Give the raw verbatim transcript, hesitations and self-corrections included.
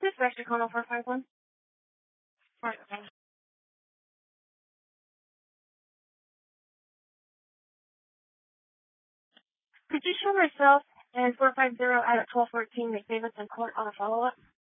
This is Vector Cono four five one. Right. Could you show myself and four five zero out at twelve fourteen McDavidson Court on a follow-up?